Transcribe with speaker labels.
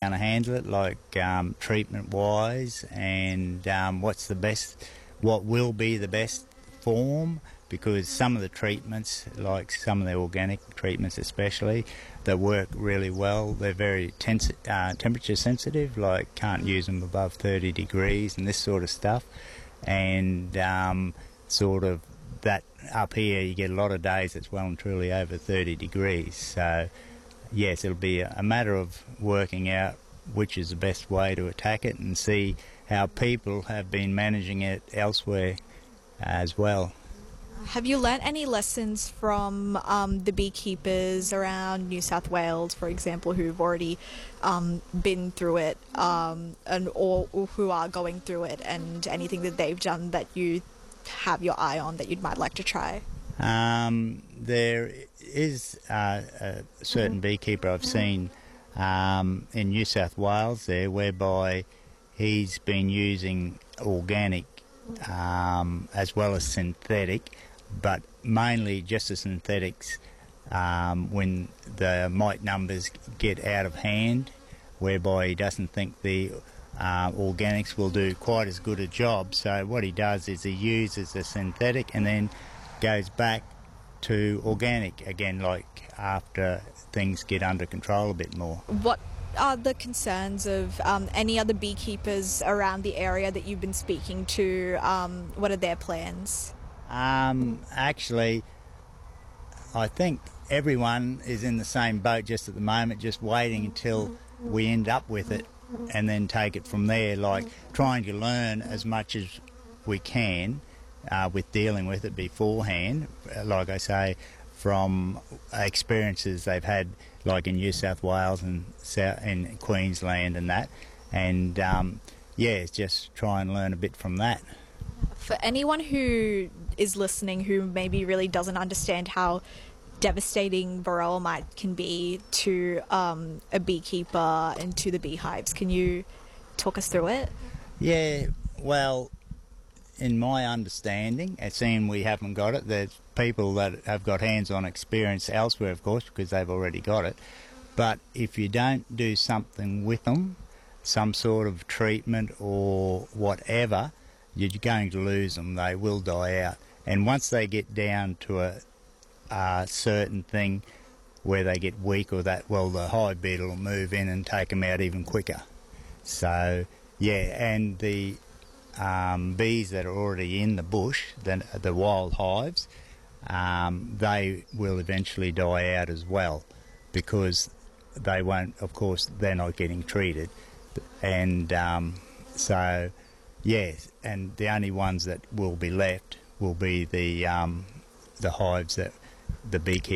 Speaker 1: going to handle it, like treatment-wise, and what will be the best form, because some of the treatments, like some of the organic treatments especially, that work really well, they're very temperature sensitive, like can't use them above 30 degrees and this sort of stuff. And sort of that up here, you get a lot of days that's well and truly over 30 degrees. So, yes, it'll be a matter of working out which is the best way to attack it and see how people have been managing it elsewhere as well.
Speaker 2: Have you learnt any lessons from the beekeepers around New South Wales, for example, who've already been through it or who are going through it, and anything that they've done that you have your eye on that you might like to try?
Speaker 1: There is a certain beekeeper I've seen in New South Wales there, whereby he's been using organic as well as synthetic, but mainly just the synthetics when the mite numbers get out of hand, whereby he doesn't think the organics will do quite as good a job. So what he does is he uses the synthetic and then goes back to organic again, like after things get under control a bit more.
Speaker 2: What are the concerns of any other beekeepers around the area that you've been speaking to? What are their plans?
Speaker 1: Actually, I think everyone is in the same boat just at the moment, just waiting until we end up with it and then take it from there, like trying to learn as much as we can with dealing with it beforehand, like I say, from experiences they've had, like in New South Wales and in Queensland and that, and just try and learn a bit from that.
Speaker 2: For anyone who is listening who maybe really doesn't understand how devastating varroa mite can be to a beekeeper and to the beehives, can you talk us through it?
Speaker 1: Yeah, well, in my understanding, seeing we haven't got it, there's people that have got hands-on experience elsewhere, of course, because they've already got it. But if you don't do something with them, some sort of treatment or whatever, you're going to lose them. They will die out. And once they get down to a certain thing where they get weak or that, well, the hive beetle will move in and take them out even quicker. So, yeah, and the bees that are already in the bush, the wild hives, they will eventually die out as well, because they won't, of course, they're not getting treated. And so, yes, and the only ones that will be left will be the hives that the beekeepers